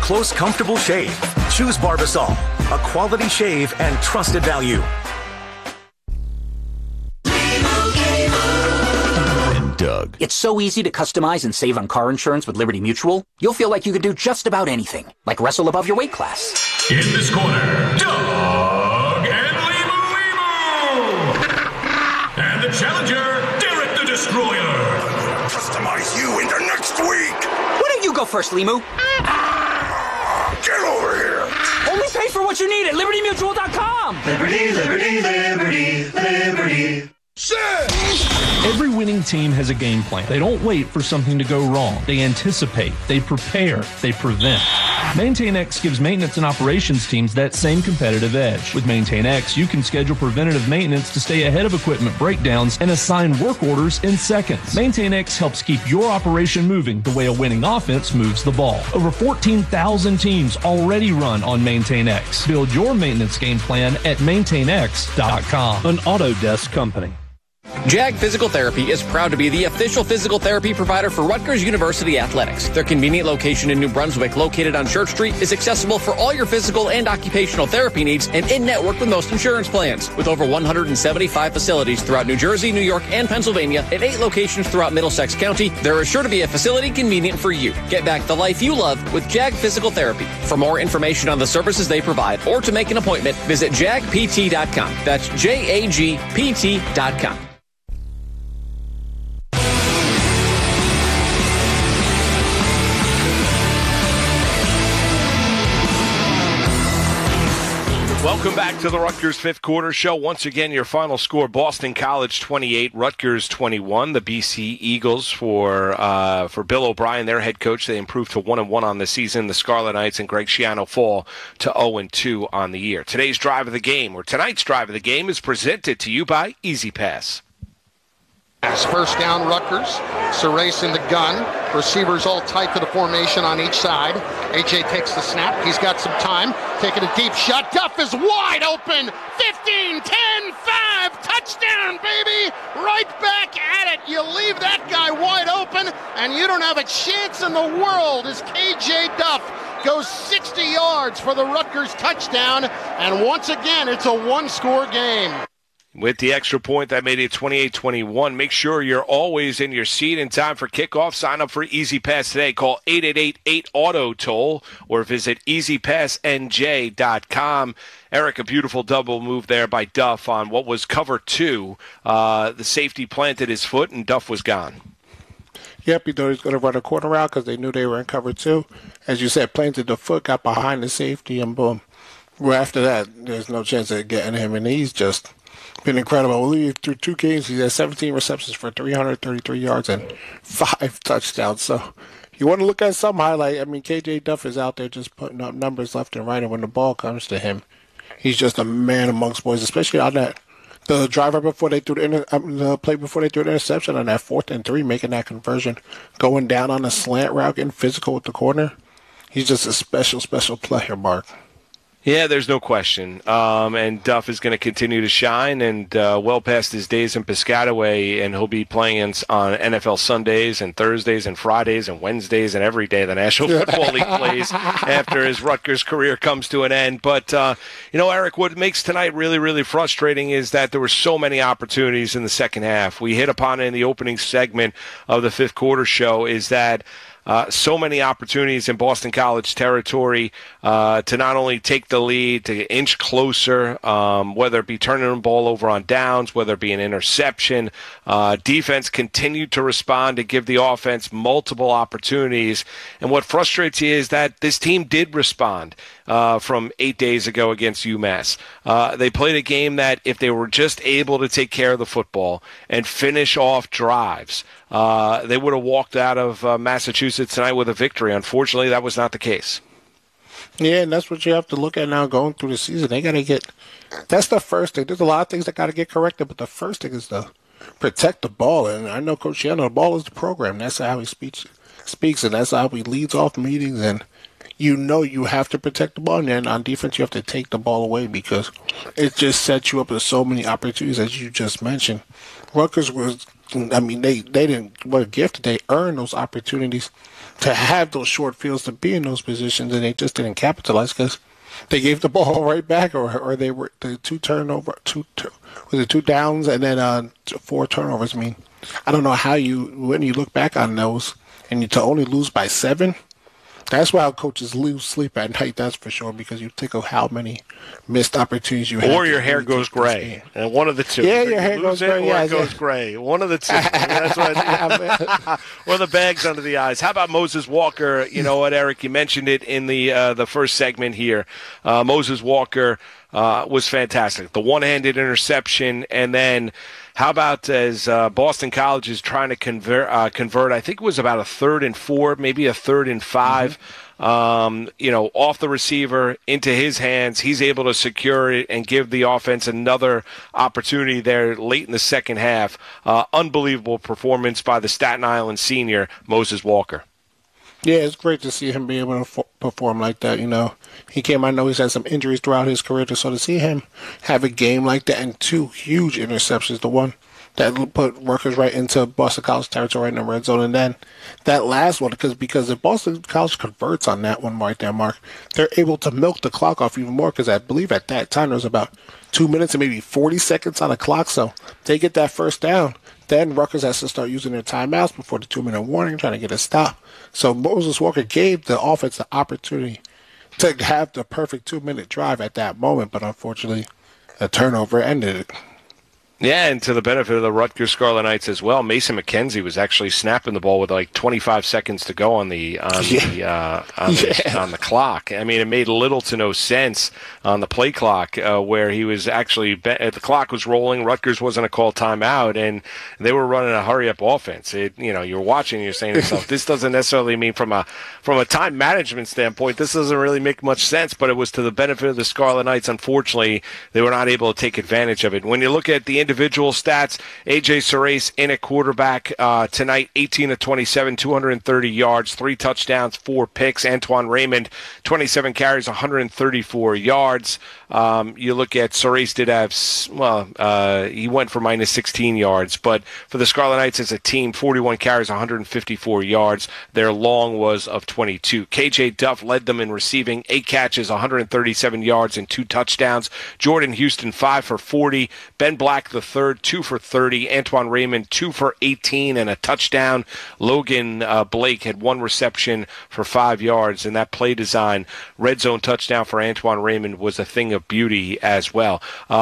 close, comfortable shave. Choose Barbasol, a quality shave and trusted value. Doug. It's so easy to customize and save on car insurance with Liberty Mutual. You'll feel like you could do just about anything, like wrestle above your weight class. In this corner, Doug and Limu. And the challenger, Derek the Destroyer. Customize you into next week. Why don't you go first, Limu? Get over here. Only pay for what you need at LibertyMutual.com. Liberty, liberty, liberty, liberty. Every winning team has a game plan. They don't wait for something to go wrong. They anticipate, they prepare, they prevent. MaintainX gives maintenance and operations teams that same competitive edge. With MaintainX, you can schedule preventative maintenance to stay ahead of equipment breakdowns and assign work orders in seconds. MaintainX helps keep your operation moving the way a winning offense moves the ball. Over 14,000 teams already run on MaintainX. Build your maintenance game plan at MaintainX.com. An Autodesk company. JAG Physical Therapy is proud to be the official physical therapy provider for Rutgers University Athletics. Their convenient location in New Brunswick, located on Church Street, is accessible for all your physical and occupational therapy needs and in-network with most insurance plans. With over 175 facilities throughout New Jersey, New York, and Pennsylvania, and 8 locations throughout Middlesex County, there is sure to be a facility convenient for you. Get back the life you love with JAG Physical Therapy. For more information on the services they provide or to make an appointment, visit jagpt.com. That's JAGPT.com. Welcome back to the Rutgers Fifth Quarter Show. Once again, your final score, Boston College 28, Rutgers 21. The BC Eagles for Bill O'Brien, their head coach, they improved to 1-1 on the season. The Scarlet Knights and Greg Schiano fall to 0-2 on the year. Tonight's drive of the game is presented to you by Easy Pass. First down, Rutgers. Serace in the gun. Receivers all tight to the formation on each side. A.J. takes the snap. He's got some time. Taking a deep shot. Duff is wide open. 15, 10, 5. Touchdown, baby. Right back at it. You leave that guy wide open, and you don't have a chance in the world as K.J. Duff goes 60 yards for the Rutgers touchdown. And once again, it's a one-score game. With the extra point, that made it 28-21. Make sure you're always in your seat in time for kickoff. Sign up for Easy Pass today. Call 888-8-AUTO-TOLL or visit EasyPassNJ.com. Eric, a beautiful double move there by Duff on what was cover 2. The safety planted his foot, and Duff was gone. Yep, he thought he was going to run a corner route because they knew they were in cover 2. As you said, planted the foot, got behind the safety, and boom. Well, after that, there's no chance of getting him, and he's just been incredible. Through 2 games, he's had 17 receptions for 333 yards and 5 touchdowns. So you want to look at some highlight. I mean, K.J. Duff is out there just putting up numbers left and right, and when the ball comes to him, he's just a man amongst boys, especially on that the driver before they threw the play before they threw the interception on that 4th and 3, making that conversion, going down on a slant route, getting physical with the corner. He's just a special, special player, Mark. Yeah, there's no question. And Duff is going to continue to shine and well past his days in Piscataway, and he'll be playing on NFL Sundays and Thursdays and Fridays and Wednesdays and every day the National Football League plays after his Rutgers career comes to an end. But, Eric, what makes tonight really, really frustrating is that there were so many opportunities in the second half. We hit upon it in the opening segment of the Fifth Quarter Show, is that so many opportunities in Boston College territory to not only take the lead, to inch closer, whether it be turning the ball over on downs, whether it be an interception. Defense continued to respond to give the offense multiple opportunities. And what frustrates you is that this team did respond from 8 days ago against UMass. They played a game that if they were just able to take care of the football and finish off drives, they would have walked out of Massachusetts tonight with a victory. Unfortunately, that was not the case. Yeah, and that's what you have to look at now going through the season. They got to get – that's the first thing. There's a lot of things that got to get corrected, but the first thing is to protect the ball. And I know Coach Schiano, the ball is the program. That's how he speaks, and that's how he leads off meetings. And you know you have to protect the ball. And then on defense, you have to take the ball away because it just sets you up with so many opportunities, as you just mentioned. Rutgers was – I mean, they didn't – what a gift. They earned those opportunities to have those short fields to be in those positions, and they just didn't capitalize because they gave the ball right back, or they were the two downs and then 4 turnovers. I mean, I don't know how when you look back on those and you to only lose by 7. That's why coaches lose sleep at night, that's for sure, because you think of how many missed opportunities you have. Or your hair goes gray. And one of the two. Yeah, your hair goes gray. Or it goes gray. One of the two. That's what or the bags under the eyes. How about Moses Walker? You know what, Eric? You mentioned it in the first segment here. Moses Walker was fantastic. The one-handed interception, and then how about as Boston College is trying to convert, I think it was about a 3rd and 4, maybe a 3rd and 5, off the receiver into his hands. He's able to secure it and give the offense another opportunity there late in the second half. Unbelievable performance by the Staten Island senior, Moses Walker. Yeah, it's great to see him be able to perform like that. He came. I know he's had some injuries throughout his career, so to see him have a game like that and 2 huge interceptions, the one that put Rutgers right into Boston College territory in the red zone, and then that last one, because if Boston College converts on that one right there, Mark, they're able to milk the clock off even more, because I believe at that time there was about 2 minutes and maybe 40 seconds on the clock, so they get that first down. Then Rutgers has to start using their timeouts before the 2-minute warning, trying to get a stop. So Moses Walker gave the offense the opportunity to have the perfect 2-minute drive at that moment, but unfortunately, a turnover ended it. Yeah, and to the benefit of the Rutgers Scarlet Knights as well, Mason McKenzie was actually snapping the ball with like 25 seconds to go on the clock. I mean, it made little to no sense on the play clock where he was actually the clock was rolling. Rutgers wasn't a call timeout, and they were running a hurry-up offense. You're watching, you're saying to yourself, this doesn't necessarily mean from a time management standpoint, this doesn't really make much sense. But it was to the benefit of the Scarlet Knights. Unfortunately, they were not able to take advantage of it. When you look at the individual stats, A.J. Surace in at quarterback tonight, 18 of 27, 230 yards, 3 touchdowns, 4 picks. Antoine Raymond, 27 carries, 134 yards. You look at Surace did have, he went for minus 16 yards, but for the Scarlet Knights as a team, 41 carries, 154 yards. Their long was of 22. KJ Duff led them in receiving, 8 catches, 137 yards, and 2 touchdowns. Jordan Houston, 5 for 40. Ben Black, the third, 2 for 30. Antoine Raymond, 2 for 18 and a touchdown. Logan Blake had 1 reception for 5 yards, and that play design, red zone touchdown for Antoine Raymond was a thing of beauty as well.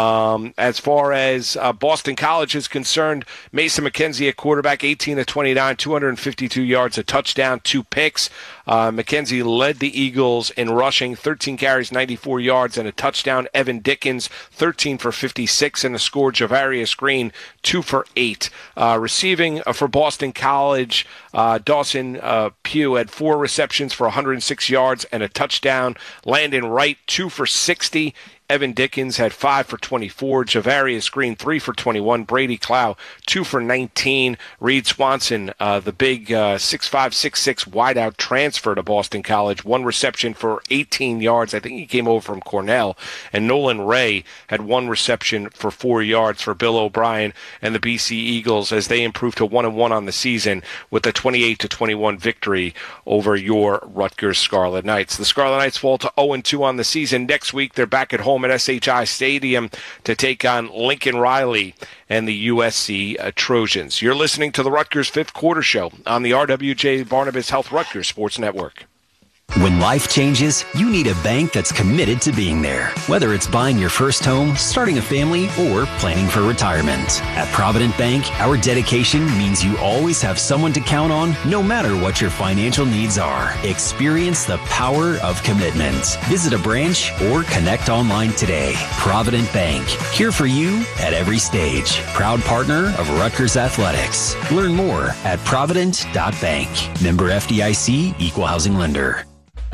As far as Boston College is concerned, Mason McKenzie at quarterback, 18 of 29, 252 yards, a touchdown, 2 picks. McKenzie led the Eagles in rushing, 13 carries, 94 yards, and a touchdown. Evan Dickens, 13 for 56 and a score. Javarius Green, 2 for 8. Receiving for Boston College, Dawson Pugh had 4 receptions for 106 yards and a touchdown. Landon Wright, 2 for 60. Evan Dickens had 5 for 24. Javarius Green, 3 for 21. Brady Clow, 2 for 19. Reed Swanson, the big 6'5", 6'6" wideout transfer to Boston College, 1 reception for 18 yards. I think he came over from Cornell. And Nolan Ray had 1 reception for 4 yards for Bill O'Brien and the BC Eagles as they improved to 1-1 on the season with a 28-21 victory over your Rutgers Scarlet Knights. The Scarlet Knights fall to 0-2 on the season. Next week, they're back at home at SHI Stadium to take on Lincoln Riley and the USC Trojans. You're listening to the Rutgers Fifth Quarter Show on the RWJ Barnabas Health Rutgers Sports Network. When life changes, you need a bank that's committed to being there. Whether it's buying your first home, starting a family, or planning for retirement. At Provident Bank, our dedication means you always have someone to count on, no matter what your financial needs are. Experience the power of commitment. Visit a branch or connect online today. Provident Bank, here for you at every stage. Proud partner of Rutgers Athletics. Learn more at provident.bank. Member FDIC, Equal Housing Lender.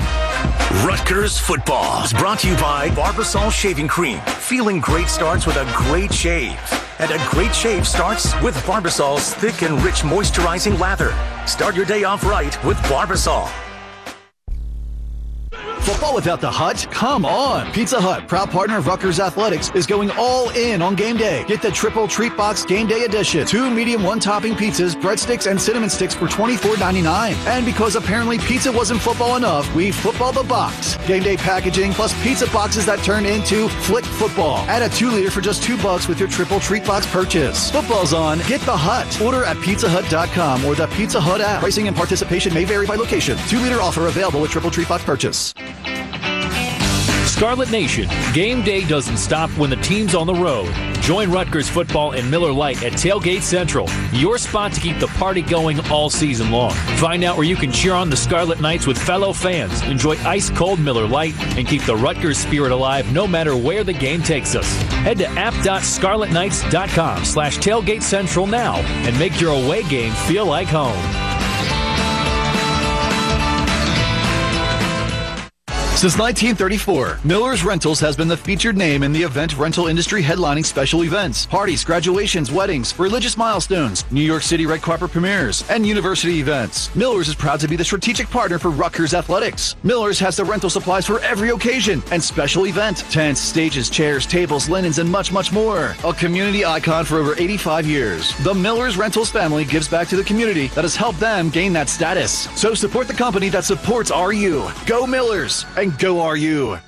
Rutgers football is brought to you by Barbasol Shaving Cream. Feeling great starts with a great shave. And a great shave starts with Barbasol's thick and rich moisturizing lather. Start your day off right with Barbasol. football without the Hut? Come on! Pizza Hut, proud partner of Rutgers Athletics, is going all in on game day. Get the triple treat box game day edition. 2 medium 1-topping pizzas, breadsticks, and cinnamon sticks for $24.99. And because apparently pizza wasn't football enough, we football the box. Game day packaging plus pizza boxes that turn into Flick Football. Add a 2-liter for just $2 with your triple treat box purchase. Football's on. Get the Hut. Order at pizzahut.com or the Pizza Hut app. Pricing and participation may vary by location. 2-liter offer available with triple treat box purchase. Scarlet Nation, game day doesn't stop when the team's on the road. Join Rutgers football and Miller Lite at Tailgate Central, your spot to keep the party going all season long. Find out where you can cheer on the Scarlet Knights with fellow fans, enjoy ice-cold Miller Lite, and keep the Rutgers spirit alive no matter where the game takes us. Head to app.scarletknights.com/tailgate central now and make your away game feel like home. Since 1934, Miller's Rentals has been the featured name in the event rental industry headlining special events, parties, graduations, weddings, religious milestones, New York City red carpet premieres, and university events. Miller's is proud to be the strategic partner for Rutgers Athletics. Miller's has the rental supplies for every occasion and special event. Tents, stages, chairs, tables, linens, and much, much more. A community icon for over 85 years. The Miller's Rentals family gives back to the community that has helped them gain that status. So support the company that supports RU. Go Millers! And go RU!